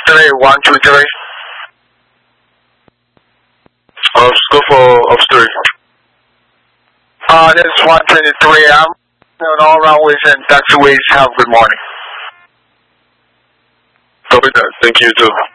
123. Let's go for ops 3. This is 123. I'm on all runways and taxiways. Have a good morning. Copy that. Thank you too.